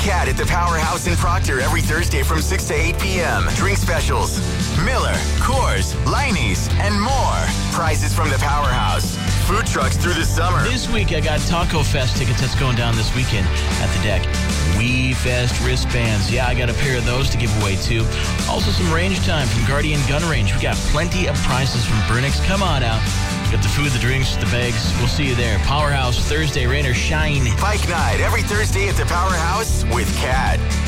Cat at the Powerhouse in Proctor every Thursday from 6 to 8 p.m. Drink specials, Miller, Coors, Leinie's, and more. Prizes from the Powerhouse. Food trucks through the summer. This week, I got Taco Fest tickets that's going down this weekend at the deck. Wii Fest wristbands. Yeah, I got a pair of those to give away, too. Also, some range time from Guardian Gun Range. We got plenty of prizes from Burnix. Come on out. Got the food, the drinks, the bags. We'll see you there. Powerhouse, Thursday, rain or shine. Bike night every Thursday at the Powerhouse with Cat.